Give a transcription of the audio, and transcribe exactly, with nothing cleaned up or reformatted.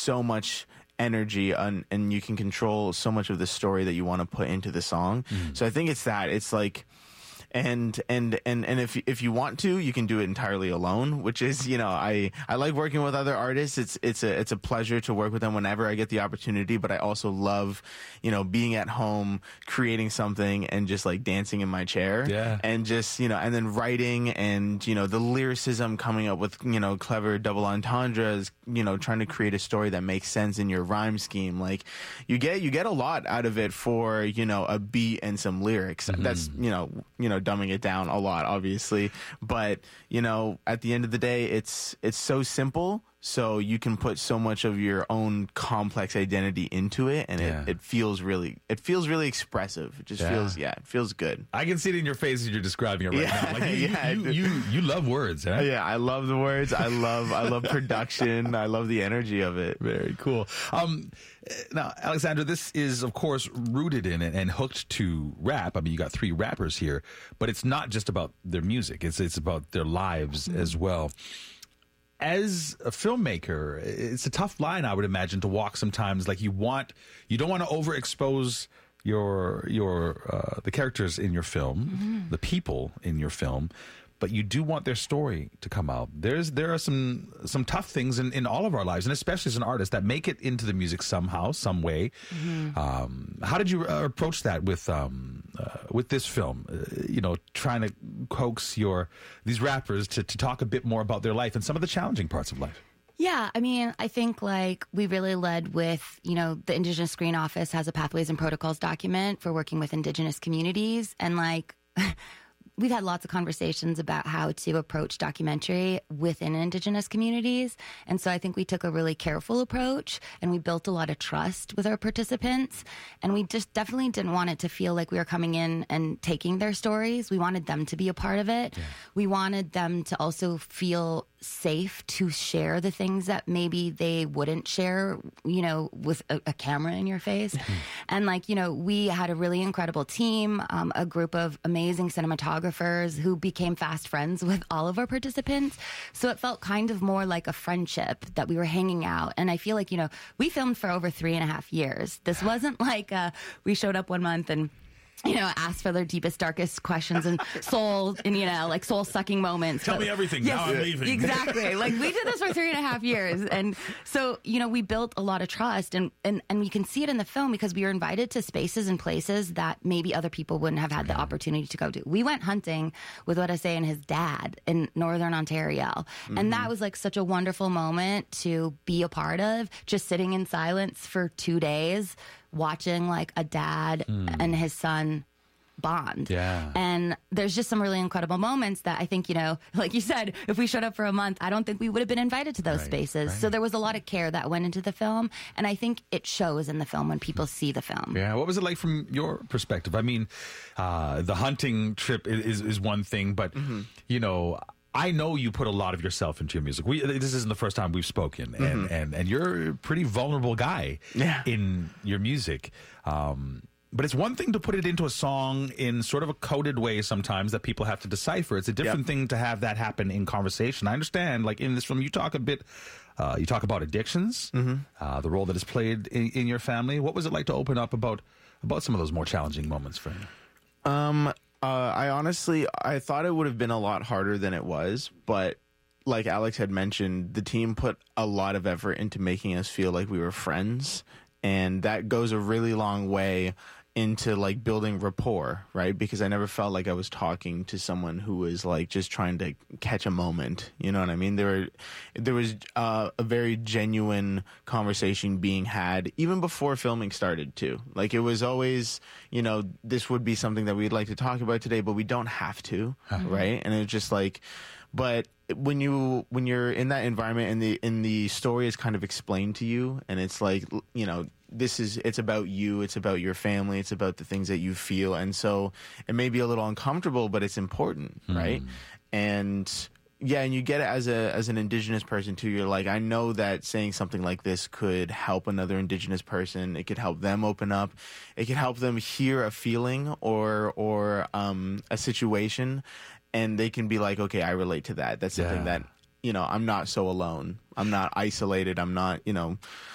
so much energy and, and you can control so much of the story that you want to put into the song. Mm. So I think it's that. It's like, and and and and if if you want to, you can do it entirely alone, which is, you know, I I like working with other artists. It's it's a it's a pleasure to work with them whenever I get the opportunity, but I also love, you know, being at home, creating something and just like dancing in my chair. Yeah. And just, you know, and then writing and, you know, the lyricism, coming up with, you know, clever double entendres, you know, trying to create a story that makes sense in your rhyme scheme. Like you get you get a lot out of it for, you know, a beat and some lyrics. Mm-hmm. That's, you know, you know, dumbing it down a lot, obviously, but you know, at the end of the day, it's it's so simple, so you can put so much of your own complex identity into it, and yeah. it, it feels really it feels really expressive. It just yeah. feels yeah, it feels good. I can see it in your face as you're describing it right yeah. now. Like you, yeah. you, you, you, you love words, huh? Yeah, I love the words. I love I love production. I love the energy of it. Very cool. Um, now, Alexandra, this is of course rooted in and, and hooked to rap. I mean, you got three rappers here, but it's not just about their music. It's it's about their lives mm-hmm. as well. As a filmmaker, it's a tough line, I would imagine, to walk sometimes. Like you want, you don't want to overexpose your your uh, the characters in your film, mm-hmm. the people in your film, but you do want their story to come out. There's there are some some tough things in, in all of our lives, and especially as an artist, that make it into the music somehow, some way. Mm-hmm. Um, how did you uh, approach that with um, uh, with this film? Uh, you know, trying to coax your these rappers to, to talk a bit more about their life and some of the challenging parts of life. Yeah, I mean, I think like we really led with, you know, the Indigenous Screen Office has a Pathways and Protocols document for working with Indigenous communities, and like. We've had lots of conversations about how to approach documentary within Indigenous communities. And so I think we took a really careful approach, and we built a lot of trust with our participants. And we just definitely didn't want it to feel like we were coming in and taking their stories. We wanted them to be a part of it. Yeah. We wanted them to also feel safe to share the things that maybe they wouldn't share, you know, with a, a camera in your face. Mm-hmm. And like, you know, we had a really incredible team, um, a group of amazing cinematographers who became fast friends with all of our participants. So it felt kind of more like a friendship that we were hanging out. And I feel like, you know, we filmed for over three and a half years. This wasn't like uh, we showed up one month and you know, ask for their deepest, darkest questions and soul, and, you know, like soul sucking moments. Tell but, me everything. Yes, now I'm leaving. Exactly. Like we did this for three and a half years. And so, you know, we built a lot of trust, and, and, and you can see it in the film because we were invited to spaces and places that maybe other people wouldn't have had the opportunity to go to. We went hunting with what I say and his dad in Northern Ontario. Mm-hmm. And that was like such a wonderful moment to be a part of, just sitting in silence for two days, watching like a dad mm. and his son bond. Yeah. And there's just some really incredible moments that I think, you know, like you said, if we showed up for a month, I don't think we would have been invited to those right, spaces. Right. So there was a lot of care that went into the film. And I think it shows in the film when people see the film. Yeah. What was it like from your perspective? I mean, uh, the hunting trip is, is one thing, but, mm-hmm. you know, I know you put a lot of yourself into your music. We, this isn't the first time we've spoken, and, mm-hmm. and, and you're a pretty vulnerable guy yeah. in your music. Um, but it's one thing to put it into a song in sort of a coded way sometimes that people have to decipher. It's a different yep. thing to have that happen in conversation. I understand, like in this film, you talk a bit, uh, you talk about addictions, mm-hmm. uh, the role that is played in, in your family. What was it like to open up about, about some of those more challenging moments for you? Um... Uh, I honestly, I thought it would have been a lot harder than it was, but like Alex had mentioned, the team put a lot of effort into making us feel like we were friends, and that goes a really long way into like building rapport, right? Because I never felt like I was talking to someone who was like just trying to catch a moment. You know what I mean? There were, there was uh, a very genuine conversation being had even before filming started too. Like it was always, you know, this would be something that we'd like to talk about today, but we don't have to, mm-hmm. right? And it's just like, but when you when you're in that environment and the in the story is kind of explained to you, and it's like, you know, this is it's about you, it's about your family, it's about the things that you feel, and so it may be a little uncomfortable, but it's important, mm. right? And yeah, and you get it as a as an Indigenous person too. You're like, I know that saying something like this could help another Indigenous person. It could help them open up. It could help them hear a feeling or or um, a situation. And they can be like, okay, I relate to that. That's something yeah. that, you know, I'm not so alone. I'm not isolated. I'm not, you know,